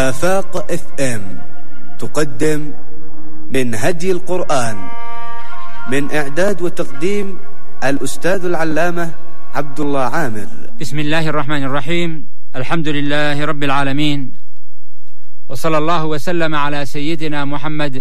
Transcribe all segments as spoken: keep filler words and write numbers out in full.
آفاق اف ام تقدم من هدي القرآن، من إعداد وتقديم الأستاذ العلامة عبد الله عامر. بسم الله الرحمن الرحيم. الحمد لله رب العالمين، وصلى الله وسلم على سيدنا محمد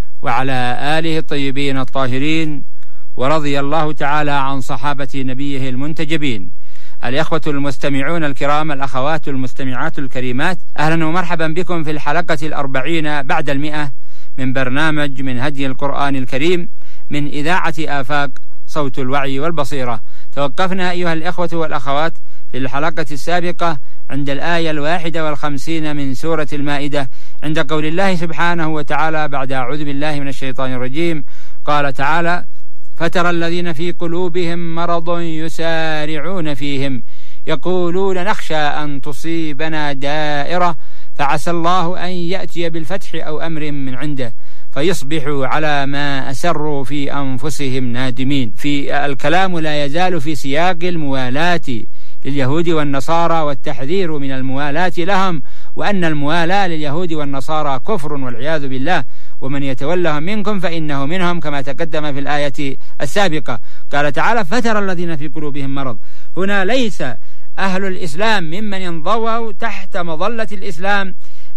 وعلى آله الطيبين الطاهرين، ورضي الله تعالى عن صحابة نبيه المنتجبين. الإخوة المستمعون الكرام، الأخوات المستمعات الكريمات، أهلا ومرحبا بكم في الحلقة الأربعين بعد المئة من برنامج من هدي القرآن الكريم من إذاعة آفاق صوت الوعي والبصيرة. توقفنا أيها الإخوة والأخوات في الحلقة السابقة عند الآية الواحدة والخمسين من سورة المائدة، عند قول الله سبحانه وتعالى بعد أعوذ بالله من الشيطان الرجيم، قال تعالى: فترى الذين في قلوبهم مرض يسارعون فيهم يقولون نخشى أن تصيبنا دائرة فعسى الله أن يأتي بالفتح أو أمر من عنده فيصبحوا على ما أسروا في أنفسهم نادمين. في الكلام لا يزال في سياق الموالاة لليهود والنصارى والتحذير من الموالاة لهم، وأن الموالاة لليهود والنصارى كفر والعياذ بالله، ومن يتولهم منكم فإنه منهم، كما تقدم في الآية السابقة. قال تعالى: فترى الذين في قلوبهم مرض. هنا ليس أهل الإسلام ممن ينضووا تحت مظلة الإسلام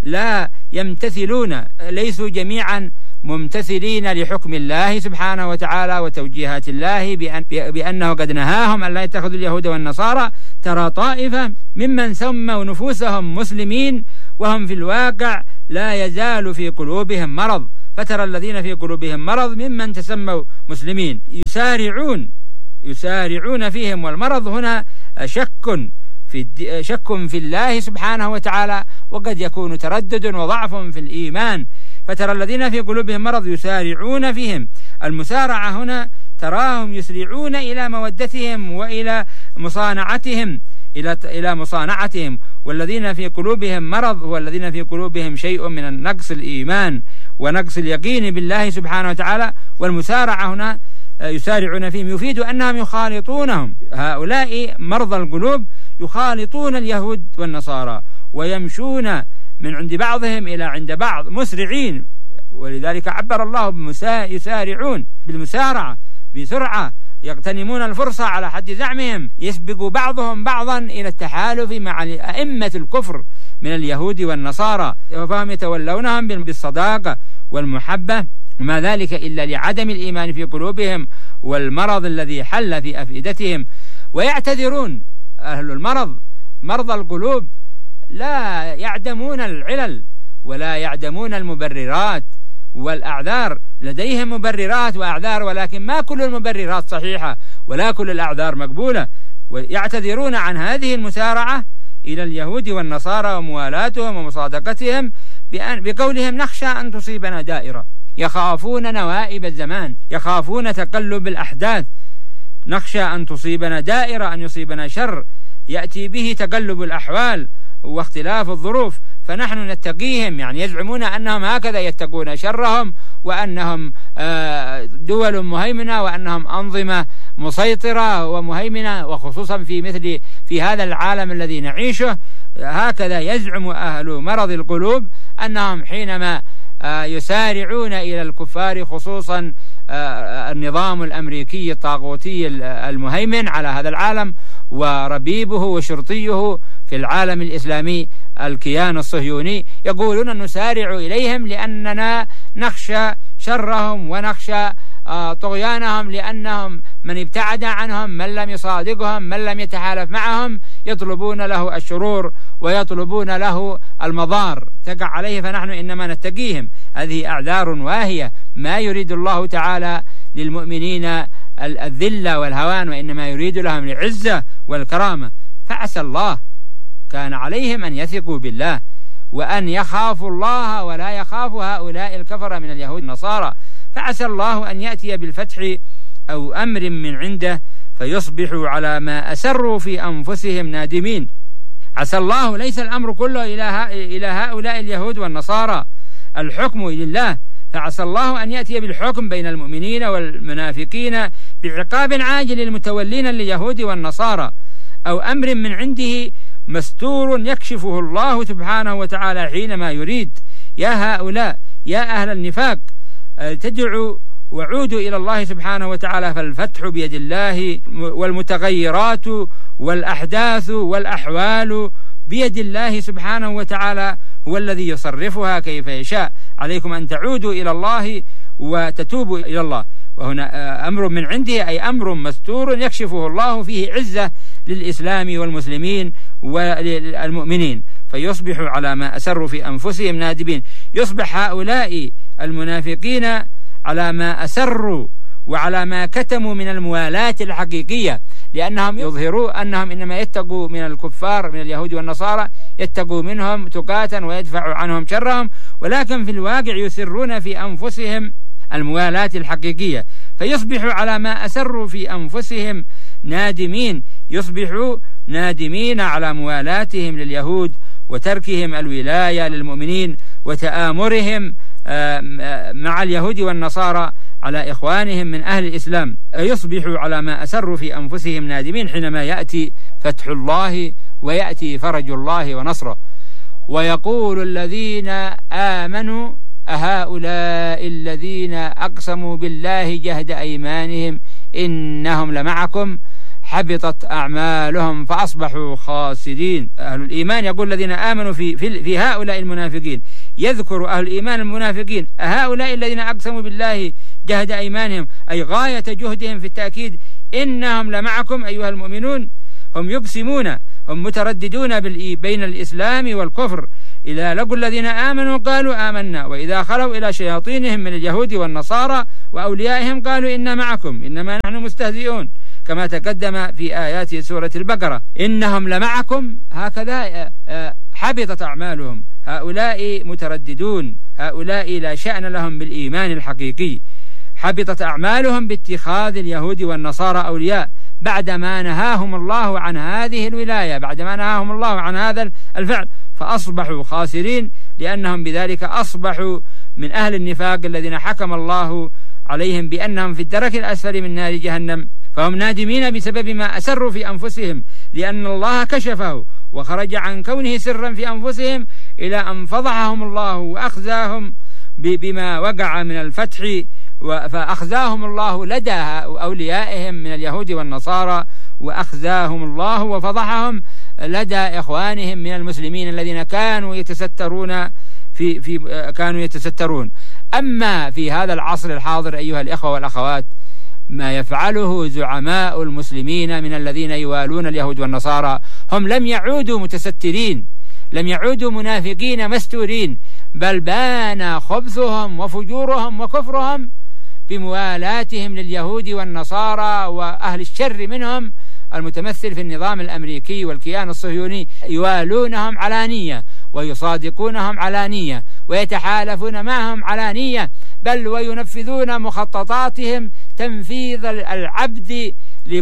لا يمتثلون، ليسوا جميعا ممتثلين لحكم الله سبحانه وتعالى وتوجيهات الله بأن بأنه قد نهاهم أن لا يتخذوا اليهود والنصارى. ترى طائفة ممن سموا نفوسهم مسلمين وهم في الواقع لا يزال في قلوبهم مرض. فترى الذين في قلوبهم مرض ممن تسموا مسلمين يسارعون يسارعون فيهم، والمرض هنا شك في شك في الله سبحانه وتعالى، وقد يكون تردد وضعف في الإيمان. فترى الذين في قلوبهم مرض يسارعون فيهم، المسارعة هنا تراهم يسرعون إلى مودتهم وإلى مصانعتهم إلى إلى مصانعتهم والذين في قلوبهم مرض هو الذين في قلوبهم شيء من النقص الإيمان ونقص اليقين بالله سبحانه وتعالى. والمسارعة هنا يسارعون فيهم يفيد أنهم يخالطونهم، هؤلاء مرضى القلوب يخالطون اليهود والنصارى ويمشون من عند بعضهم إلى عند بعض مسرعين، ولذلك عبر الله يسارعون بالمسارعة بسرعة، يغتنمون الفرصة على حد زعمهم، يسبق بعضهم بعضا إلى التحالف مع أئمة الكفر من اليهود والنصارى، فهم يتولونهم بالصداقة والمحبة، وما ذلك إلا لعدم الإيمان في قلوبهم والمرض الذي حل في أفئدتهم. ويعتذرون أهل المرض مرضى القلوب لا يعدمون العلل ولا يعدمون المبررات والأعذار، لديهم مبررات وأعذار، ولكن ما كل المبررات صحيحة ولا كل الأعذار مقبولة. ويعتذرون عن هذه المسارعة إلى اليهود والنصارى وموالاتهم ومصادقتهم بقولهم نخشى أن تصيبنا دائرة، يخافون نوائب الزمان، يخافون تقلب الأحداث، نخشى أن تصيبنا دائرة، أن يصيبنا شر يأتي به تقلب الأحوال واختلاف الظروف، فنحن نتقيهم. يعني يزعمون أنهم هكذا يتقون شرهم، وأنهم دول مهيمنة، وأنهم أنظمة مسيطرة ومهيمنة، وخصوصا في مثل في هذا العالم الذي نعيشه. هكذا يزعم أهل مرض القلوب أنهم حينما يسارعون إلى الكفار، خصوصا النظام الأمريكي الطاغوتي المهيمن على هذا العالم وربيبه وشرطيه في العالم الإسلامي الكيان الصهيوني، يقولون نسارع إليهم لأننا نخشى شرهم ونخشى طغيانهم، لأنهم من ابتعد عنهم، من لم يصادقهم، من لم يتحالف معهم، يطلبون له الشرور ويطلبون له المضار تقع عليه، فنحن إنما نتقيهم. هذه أعذار واهية، ما يريد الله تعالى للمؤمنين الذلة والهوان، وإنما يريد لهم العزة والكرامة. فعسى الله، كان عليهم أن يثقوا بالله وأن يخافوا الله ولا يخافوا هؤلاء الكفرة من اليهود والنصارى. فعسى الله أن يأتي بالفتح أو أمر من عنده فيصبحوا على ما أسروا في أنفسهم نادمين. عسى الله، ليس الأمر كله إلى هؤلاء اليهود والنصارى، الحكم لله. فعسى الله أن يأتي بالحكم بين المؤمنين والمنافقين بعقاب عاجل للمتولين لليهود والنصارى، أو أمر من عنده مستور يكشفه الله سبحانه وتعالى حينما يريد. يا هؤلاء يا أهل النفاق تدعوا وعودوا إلى الله سبحانه وتعالى، فالفتح بيد الله، والمتغيرات والأحداث والأحوال بيد الله سبحانه وتعالى، هو الذي يصرفها كيف يشاء. عليكم أن تعودوا إلى الله وتتوبوا إلى الله. وهنا أمر من عنده، أي أمر مستور يكشفه الله فيه عزة للإسلام والمسلمين والمؤمنين، فيصبحوا على ما أسروا في أنفسهم نادمين. يصبح هؤلاء المنافقين على ما أسروا وعلى ما كتموا من الموالاة الحقيقية، لأنهم يظهروا أنهم إنما يتقوا من الكفار من اليهود والنصارى، يتقوا منهم تقاتا ويدفعوا عنهم شرهم، ولكن في الواقع يسرون في أنفسهم الموالاة الحقيقية، فيصبحوا على ما أسروا في أنفسهم نادمين. يصبحوا نادمين على موالاتهم لليهود وتركهم الولاية للمؤمنين وتآمرهم مع اليهود والنصارى على إخوانهم من أهل الإسلام. يصبحوا على ما أسروا في أنفسهم نادمين حينما يأتي فتح الله ويأتي فرج الله ونصره. ويقول الذين آمنوا أهؤلاء الذين أقسموا بالله جهد أيمانهم إنهم لمعكم حبطت أعمالهم فأصبحوا خاسرين. أهل الإيمان يقول الذين آمنوا في, في, في هؤلاء المنافقين، يذكر أهل الإيمان المنافقين هؤلاء الذين أقسموا بالله جهد أيمانهم، أي غاية جهدهم في التأكيد إنهم لمعكم أيها المؤمنون. هم يقسمون، هم مترددون بين الإسلام والكفر. إذا لقوا الذين آمنوا قالوا آمنا، وإذا خلوا إلى شياطينهم من اليهود والنصارى وأوليائهم قالوا إنا معكم إنما نحن مستهزئون، كما تقدم في آيات سورة البقرة. إنهم لمعكم، هكذا حبطت أعمالهم. هؤلاء مترددون، هؤلاء لا شأن لهم بالإيمان الحقيقي. حبطت أعمالهم باتخاذ اليهود والنصارى أولياء بعدما نهاهم الله عن هذه الولاية، بعدما نهاهم الله عن هذا الفعل، فأصبحوا خاسرين، لأنهم بذلك أصبحوا من أهل النفاق الذين حكم الله عليهم بأنهم في الدرك الأسفل من نار جهنم. فهم نادمين بسبب ما أسروا في أنفسهم، لأن الله كشفه وخرج عن كونه سرا في أنفسهم إلى أن فضحهم الله وأخزاهم بما وقع من الفتح، فأخزاهم الله لدى أوليائهم من اليهود والنصارى، وأخزاهم الله وفضحهم لدى إخوانهم من المسلمين الذين كانوا يتسترون في في كانوا يتسترون. أما في هذا العصر الحاضر أيها الإخوة والأخوات، ما يفعله زعماء المسلمين من الذين يوالون اليهود والنصارى، هم لم يعودوا متسترين، لم يعودوا منافقين مستورين، بل بان خبثهم وفجورهم وكفرهم بموالاتهم لليهود والنصارى وأهل الشر منهم المتمثل في النظام الأمريكي والكيان الصهيوني. يوالونهم علانية ويصادقونهم علانية ويتحالفون معهم علانية، بل وينفذون مخططاتهم تنفيذ العبد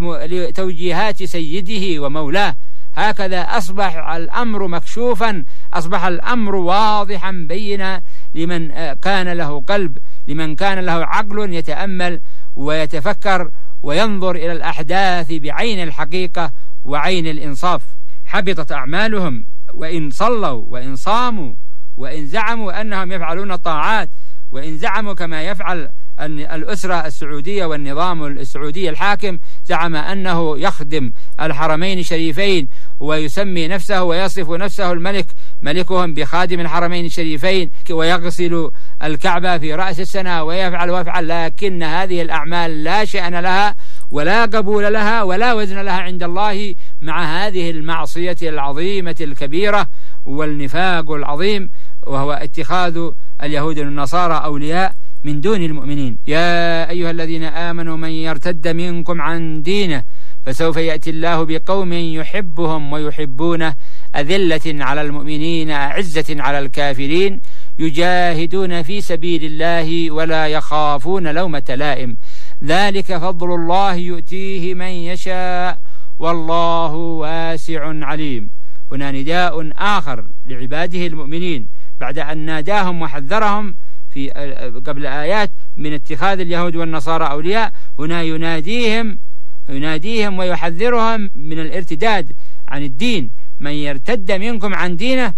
لتوجيهات سيده ومولاه. هكذا أصبح الأمر مكشوفا، أصبح الأمر واضحا بينا لمن كان له قلب، لمن كان له عقل يتأمل ويتفكر وينظر إلى الأحداث بعين الحقيقة وعين الإنصاف. حبطت أعمالهم، وإن صلوا وإن صاموا وإن زعموا أنهم يفعلون الطاعات، وإن زعموا كما يفعل الأسرة السعودية والنظام السعودي الحاكم، زعم أنه يخدم الحرمين الشريفين ويسمي نفسه ويصف نفسه الملك ملكهم بخادم الحرمين الشريفين، ويغسل الكعبة في رأس السنة ويفعل ويفعل، لكن هذه الأعمال لا شأن لها ولا قبول لها ولا وزن لها عند الله مع هذه المعصية العظيمة الكبيرة والنفاق العظيم، وهو اتخاذ اليهود والنصارى أولياء من دون المؤمنين. يا أيها الذين آمنوا من يرتد منكم عن دينه فسوف يأتي الله بقوم يحبهم ويحبونه أذلة على المؤمنين أعزة على الكافرين يجاهدون في سبيل الله ولا يخافون لومة لائم ذلك فضل الله يؤتيه من يشاء والله واسع عليم. هنا نداء آخر لعباده المؤمنين بعد أن ناداهم وحذرهم في قبل آيات من اتخاذ اليهود والنصارى أولياء. هنا يناديهم يناديهم ويحذرهم من الارتداد عن الدين من يرتد منكم عن دينه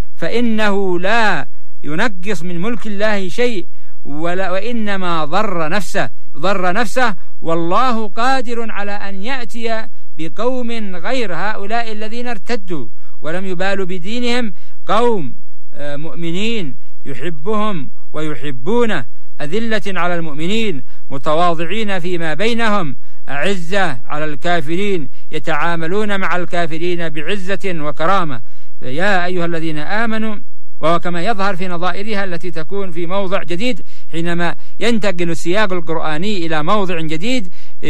فإنه لا ينقص من ملك الله شيء ولا وإنما ضر نفسه ضر نفسه والله قادر على أن يأتي بقوم غير هؤلاء الذين ارتدوا ولم يبالوا بدينهم، قوم مؤمنين يحبهم ويحبونه، أذلة على المؤمنين متواضعين فيما بينهم، أعزة على الكافرين، يتعاملون مع الكافرين بعزة وكرامة. يا أيها الذين آمنوا، وهو كما يظهر في نظائرها التي تكون في موضع جديد حينما ينتقل السياق القرآني إلى موضع جديد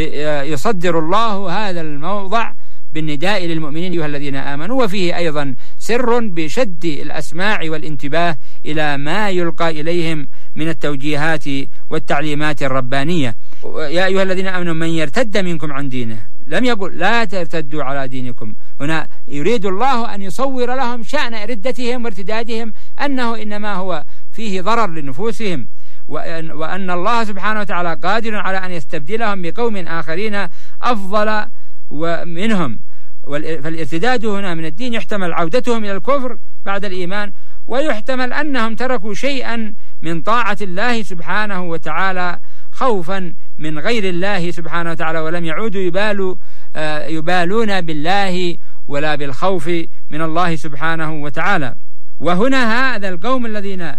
يصدر الله هذا الموضع بالنداء للمؤمنين أيها الذين آمنوا، وفيه أيضا سر بشد الأسماع والانتباه إلى ما يلقى إليهم من التوجيهات والتعليمات الربانية. يا أيها الذين آمنوا من يرتد منكم عن دينه، لم يقل لا ترتدوا على دينكم، هنا يريد الله أن يصور لهم شأن ردتهم وارتدادهم أنه إنما هو فيه ضرر لنفوسهم، وأن, وأن الله سبحانه وتعالى قادر على أن يستبدلهم بقوم آخرين أفضل ومنهم. فالارتداد هنا من الدين يحتمل عودتهم إلى الكفر بعد الإيمان، ويحتمل أنهم تركوا شيئا من طاعة الله سبحانه وتعالى خوفا من غير الله سبحانه وتعالى، ولم يعودوا يبالوا يبالون بالله ولا بالخوف من الله سبحانه وتعالى. وهنا هذا القوم الذين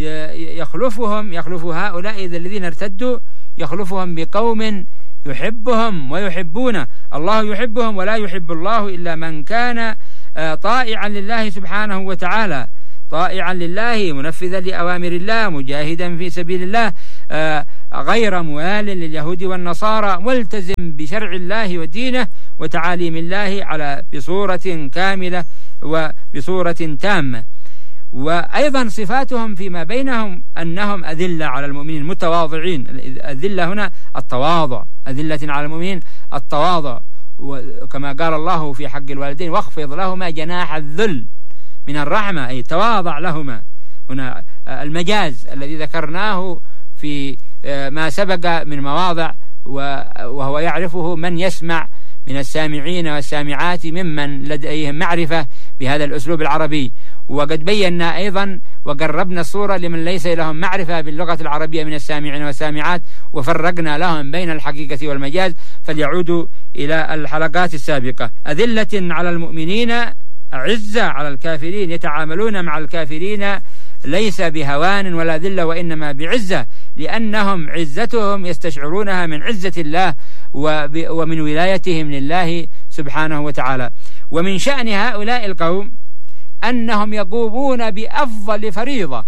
يخلفهم يخلف هؤلاء الذين ارتدوا يخلفهم بقوم يحبهم ويحبونه، الله يحبهم ولا يحب الله إلا من كان طائعا لله سبحانه وتعالى، طائعا لله منفذا لأوامر الله مجاهدا في سبيل الله غير موال لليهود والنصارى ملتزم بشرع الله ودينه وتعاليم الله على بصورة كاملة وبصورة تامة. وأيضا صفاتهم فيما بينهم أنهم أذلة على المؤمنين متواضعين، الذلة هنا التواضع، أذلة على المؤمنين التواضع، وكما قال الله في حق الوالدين واخفض لهما جناح الذل من الرحمة، أي تواضع لهما. هنا المجاز الذي ذكرناه في ما سبق من مواضع وهو يعرفه من يسمع من السامعين والسامعات ممن لديهم معرفة بهذا الأسلوب العربي. وقد بينا أيضا وقربنا الصورة لمن ليس لهم معرفة باللغة العربية من السامعين والسامعات، وفرقنا لهم بين الحقيقة والمجاز، فليعودوا إلى الحلقات السابقة. أذلة على المؤمنين عزة على الكافرين، يتعاملون مع الكافرين ليس بهوان ولا ذلة وإنما بعزة، لأنهم عزتهم يستشعرونها من عزة الله ومن ولايتهم لله سبحانه وتعالى. ومن شأن هؤلاء القوم أنهم يقومون بأفضل فريضة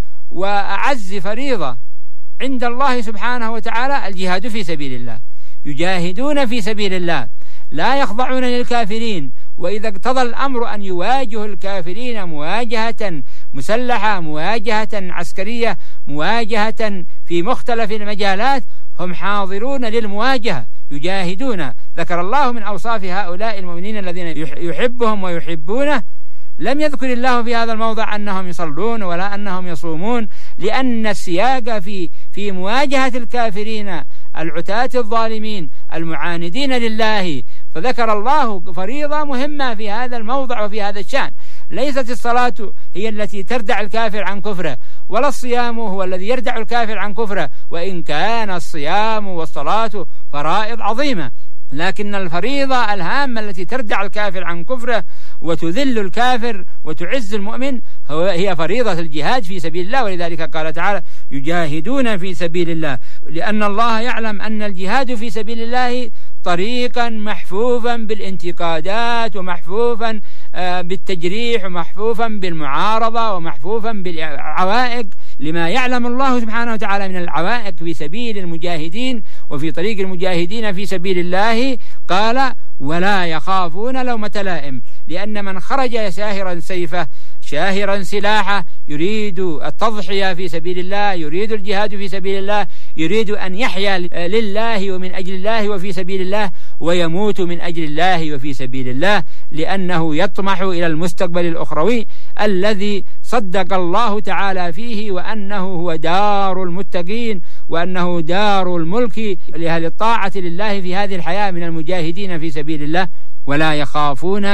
وأعز فريضة عند الله سبحانه وتعالى، الجهاد في سبيل الله، يجاهدون في سبيل الله، لا يخضعون للكافرين، وإذا اقتضى الأمر أن يواجهوا الكافرين مواجهة مسلحة، مواجهة عسكرية، مواجهة في مختلف المجالات، هم حاضرون للمواجهة يجاهدون. ذكر الله من أوصاف هؤلاء المؤمنين الذين يحبهم ويحبونه، لم يذكر الله في هذا الموضع أنهم يصلون ولا أنهم يصومون، لأن السياق في في مواجهة الكافرين العتاة الظالمين المعاندين لله، فذكر الله فريضة مهمة في هذا الموضع وفي هذا الشأن. ليست الصلاة هي التي تردع الكافر عن كفره، ولا الصيام هو الذي يردع الكافر عن كفره، وإن كان الصيام والصلاة فرائض عظيمة، لكن الفريضة الهامة التي تردع الكافر عن كفره وتذل الكافر وتعز المؤمن هي فريضة الجهاد في سبيل الله. ولذلك قال تعالى يجاهدون في سبيل الله، لأن الله يعلم أن الجهاد في سبيل الله طريقا محفوفا بالانتقادات ومحفوفا بالتجريح ومحفوفا بالمعارضة ومحفوفا بالعوائق، لما يعلم الله سبحانه وتعالى من العوائق في سبيل المجاهدين وفي طريق المجاهدين في سبيل الله. قال ولا يخافون لومة لائم، لأن من خرج ساهرا سيفه شاهرا سلاحه يريد التضحية في سبيل الله، يريد الجهاد في سبيل الله، يريد أن يحيا لله ومن أجل الله وفي سبيل الله، ويموت من أجل الله وفي سبيل الله، لأنه يطمح إلى المستقبل الأخروي الذي صدق الله تعالى فيه، وأنه هو دار المتقين، وأنه دار الملك لأهل الطاعة لله في هذه الحياة من المجاهدين في سبيل الله. ولا يخافون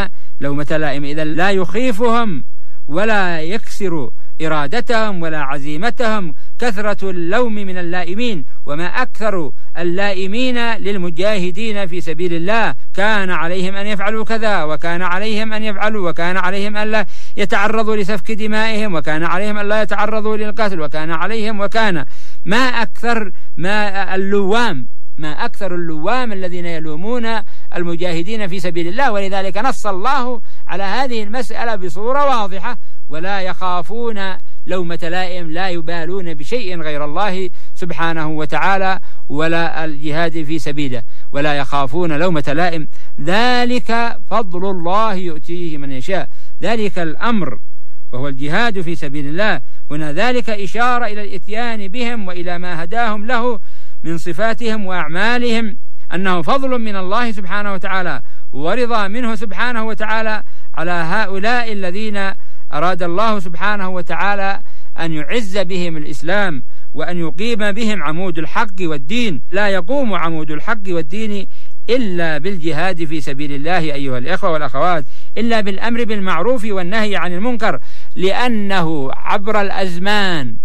لومة لائم إذا لا يخيفهم ولا يكسر إرادتهم ولا عزيمتهم كثرة اللوم من اللائمين. وما أكثر اللائمين للمجاهدين في سبيل الله، كان عليهم أن يفعلوا كذا، وكان عليهم أن يفعلوا، وكان عليهم أن لا يتعرضوا لسفك دمائهم، وكان عليهم أن لا يتعرضوا للقتل، وكان عليهم وكان ما أكثر ما اللوام ما أكثر اللوام الذين يلومون المجاهدين في سبيل الله. ولذلك نص الله على هذه المسألة بصورة واضحة: ولا يخافون لومة لائم، لا يبالون بشيء غير الله سبحانه وتعالى ولا الجهاد في سبيله، ولا يخافون لومة لائم. ذلك فضل الله يؤتيه من يشاء. ذلك الأمر وهو الجهاد في سبيل الله، هنا ذلك إشارة إلى الإتيان بهم وإلى ما هداهم له من صفاتهم وأعمالهم، أنه فضل من الله سبحانه وتعالى ورضا منه سبحانه وتعالى على هؤلاء الذين أراد الله سبحانه وتعالى أن يعز بهم الإسلام وأن يقيم بهم عمود الحق والدين. لا يقوم عمود الحق والدين إلا بالجهاد في سبيل الله أيها الإخوة والأخوات، إلا بالأمر بالمعروف والنهي عن المنكر، لأنه عبر الأزمان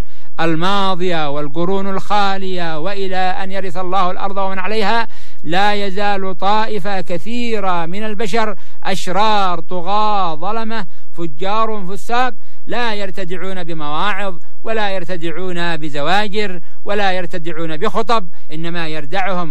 الماضية والقرون الخالية وإلى أن يرث الله الأرض ومن عليها لا يزال طائفة كثيرة من البشر أشرار طغاة ظلمة فجار فساق لا يرتدعون بمواعظ ولا يرتدعون بزواجر ولا يرتدعون بخطب، إنما يردعهم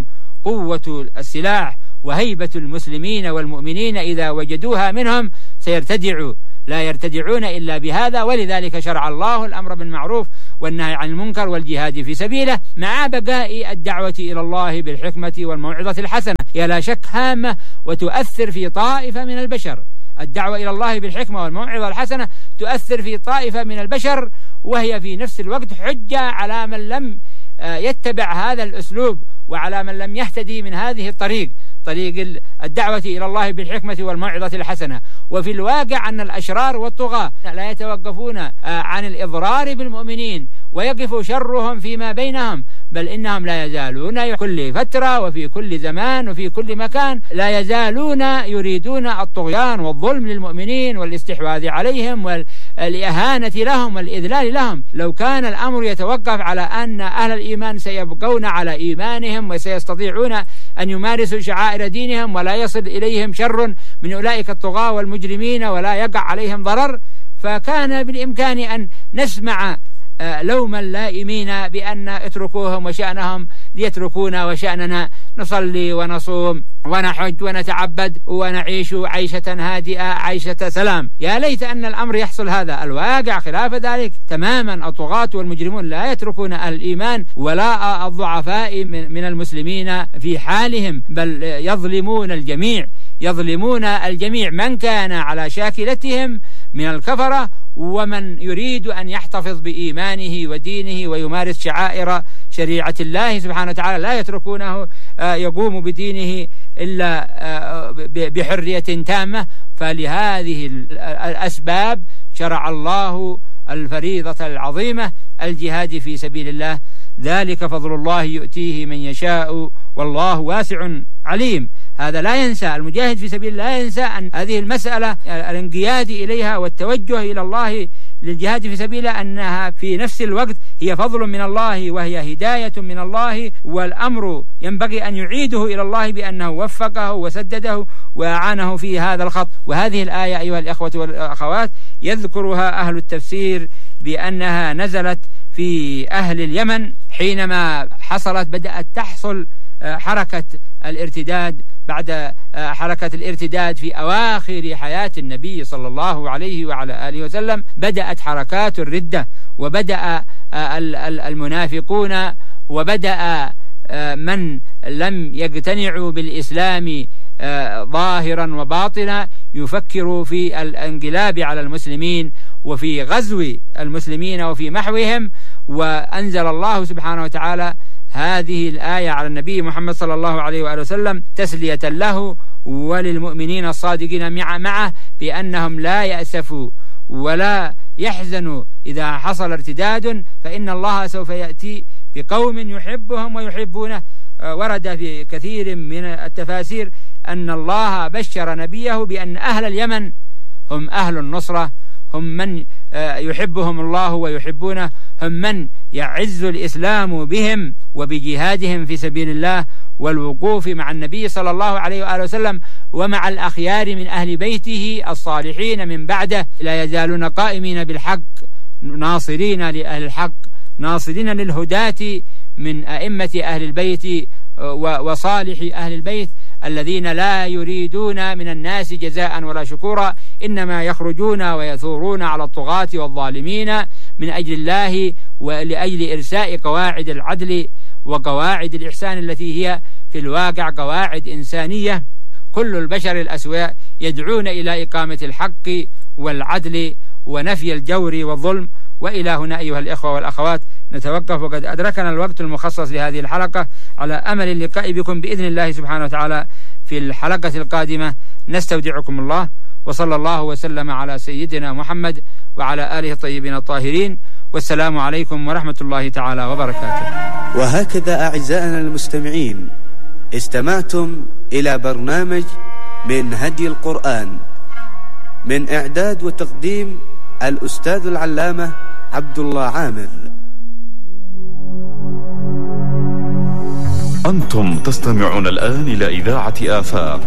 قوة السلاح وهيبة المسلمين والمؤمنين. إذا وجدوها منهم سيرتدعوا، لا يرتدعون إلا بهذا. ولذلك شرع الله الأمر بالمعروف والنهي عن المنكر والجهاد في سبيله، مع بقاء الدعوة إلى الله بالحكمة والموعظة الحسنة. هي لا شك هامة وتؤثر في طائفة من البشر. الدعوة إلى الله بالحكمة والموعظة الحسنة تؤثر في طائفة من البشر، وهي في نفس الوقت حجة على من لم يتبع هذا الأسلوب وعلى من لم يهتدي من هذه الطريق، طريق الدعوة إلى الله بالحكمة والموعظة الحسنة. وفي الواقع أن الأشرار والطغاة لا يتوقفون عن الإضرار بالمؤمنين ويقف شرهم فيما بينهم، بل إنهم لا يزالون في كل فترة وفي كل زمان وفي كل مكان لا يزالون يريدون الطغيان والظلم للمؤمنين والاستحواذ عليهم والإهانة لهم والإذلال لهم. لو كان الأمر يتوقف على أن أهل الإيمان سيبقون على إيمانهم وسيستطيعون أن يمارسوا شعائر دينهم ولا يصل إليهم شر من أولئك الطغاة والمجرمين ولا يقع عليهم ضرر، فكان بالإمكان أن نسمع لوم اللائمين بأن اتركوهم وشأنهم ليتركونا وشأننا، نصلي ونصوم ونحج ونتعبد ونعيش عيشة هادئة عيشة سلام. يا ليت أن الأمر يحصل هذا. الواقع خلاف ذلك تماما. الطغاة والمجرمون لا يتركون أهل الإيمان ولا الضعفاء من المسلمين في حالهم، بل يظلمون الجميع يظلمون الجميع، من كان على شاكلتهم من الكفرة ومن يريد أن يحتفظ بإيمانه ودينه ويمارس شعائر شريعة الله سبحانه وتعالى، لا يتركونه يقوم بدينه إلا بحرية تامة. فلهذه الأسباب شرع الله الفريضة العظيمة الجهاد في سبيل الله. ذلك فضل الله يؤتيه من يشاء والله واسع عليم. هذا لا ينسى المجاهد في سبيل الله، لا ينسى أن هذه المسألة الانقياد إليها والتوجه إلى الله للجهاد في سبيله أنها في نفس الوقت هي فضل من الله وهي هداية من الله، والأمر ينبغي أن يعيده إلى الله بأنه وفقه وسدده وأعانه في هذا الخط. وهذه الآية أيها الأخوة والأخوات يذكرها أهل التفسير بأنها نزلت في أهل اليمن حينما حصلت بدأت تحصل حركة الارتداد بعد حركة الارتداد في أواخر حياة النبي صلى الله عليه وعلى آله وسلم. بدأت حركات الردة وبدأ المنافقون وبدأ من لم يقتنعوا بالإسلام ظاهرا وباطنا يفكروا في الانقلاب على المسلمين وفي غزو المسلمين وفي محوهم. وأنزل الله سبحانه وتعالى هذه الآية على النبي محمد صلى الله عليه وآله وسلم تسلية له وللمؤمنين الصادقين معه بأنهم لا يأسفوا ولا يحزنوا إذا حصل ارتداد، فإن الله سوف يأتي بقوم يحبهم ويحبونه. ورد في كثير من التفاسير أن الله بشر نبيه بأن أهل اليمن هم أهل النصرة، هم من يحبهم الله ويحبونه، هم من يعز الإسلام بهم وبجهادهم في سبيل الله والوقوف مع النبي صلى الله عليه وآله وسلم ومع الأخيار من أهل بيته الصالحين من بعده. لا يزالون قائمين بالحق ناصرين لأهل الحق ناصرين للهداة من أئمة أهل البيت وصالح أهل البيت الذين لا يريدون من الناس جزاء ولا شكورا، إنما يخرجون ويثورون على الطغاة والظالمين من أجل الله ولأجل إرساء قواعد العدل وقواعد الإحسان التي هي في الواقع قواعد إنسانية. كل البشر الأسواء يدعون إلى إقامة الحق والعدل ونفي الجور والظلم. وإلى هنا أيها الإخوة والأخوات نتوقف، وقد أدركنا الوقت المخصص لهذه الحلقة، على أمل اللقاء بكم بإذن الله سبحانه وتعالى في الحلقة القادمة. نستودعكم الله، وصلى الله وسلم على سيدنا محمد وعلى آله الطيبين الطاهرين، والسلام عليكم ورحمة الله تعالى وبركاته. وهكذا أعزائنا المستمعين استمعتم إلى برنامج من هدي القرآن، من إعداد وتقديم الأستاذ العلامة عبد الله عامر. أنتم تستمعون الآن إلى إذاعة آفاق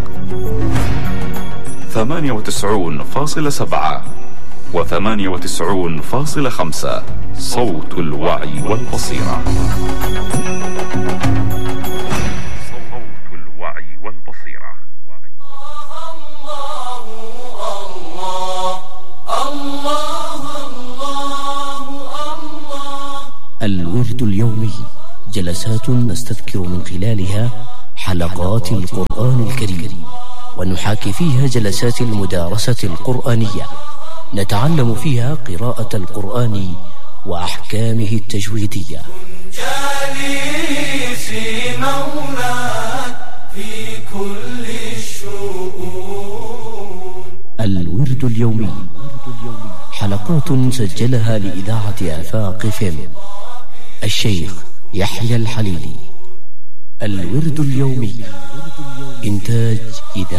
ثمانية وتسعون فاصلة سبعة وثمانية وتسعون فاصلة خمسة، صوت الوعي والبصيرة. صوت الوعي والبصيرة. الورد اليومي جلسات نستذكر من خلالها حلقات القرآن الكريم، ونحاكي فيها جلسات المدارسة القرآنية، نتعلم فيها قراءة القرآن وأحكامه التجويدية. جالسي مولاك في كل الشؤون. الورد اليومي حلقات سجلها لإذاعة آفاق فيم الشيخ يحيى الحليلي. الورد اليومي إنتاج إذاعة